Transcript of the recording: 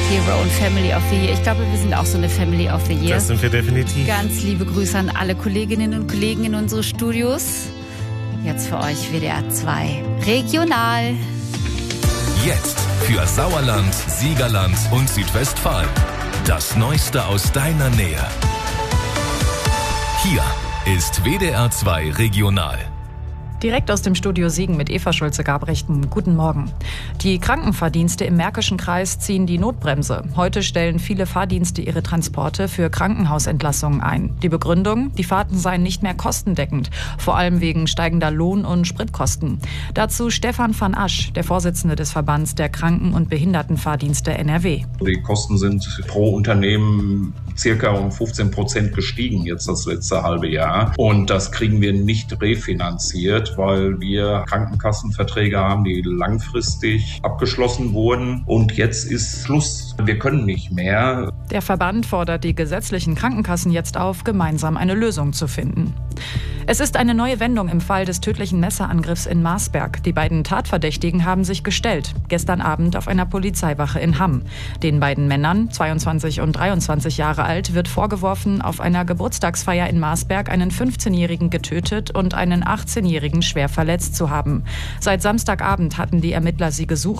Hero und Family of the Year. Ich glaube, wir sind auch so eine Family of the Year. Das sind wir definitiv. Ganz liebe Grüße an alle Kolleginnen und Kollegen in unsere Studios. Jetzt für euch WDR 2 Regional. Jetzt für Sauerland, Siegerland und Südwestfalen. Das Neueste aus deiner Nähe. Hier ist WDR 2 Regional. Direkt aus dem Studio Siegen mit Eva Schulze-Gabrechten. Guten Morgen. Die Krankenfahrdienste im Märkischen Kreis ziehen die Notbremse. Heute stellen viele Fahrdienste ihre Transporte für Krankenhausentlassungen ein. Die Begründung, die Fahrten seien nicht mehr kostendeckend, vor allem wegen steigender Lohn- und Spritkosten. Dazu Stefan van Asch, der Vorsitzende des Verbands der Kranken- und Behindertenfahrdienste NRW. Die Kosten sind pro Unternehmen circa um 15% gestiegen jetzt das letzte halbe Jahr. Und das kriegen wir nicht refinanziert, weil wir Krankenkassenverträge haben, die langfristig abgeschlossen wurden. Und jetzt ist Schluss. Wir können nicht mehr. Der Verband fordert die gesetzlichen Krankenkassen jetzt auf, gemeinsam eine Lösung zu finden. Es ist eine neue Wendung im Fall des tödlichen Messerangriffs in Marsberg. Die beiden Tatverdächtigen haben sich gestellt, gestern Abend auf einer Polizeiwache in Hamm. Den beiden Männern, 22 und 23 Jahre alt, wird vorgeworfen, auf einer Geburtstagsfeier in Marsberg einen 15-Jährigen getötet und einen 18-Jährigen schwer verletzt zu haben. Seit Samstagabend hatten die Ermittler sie gesucht.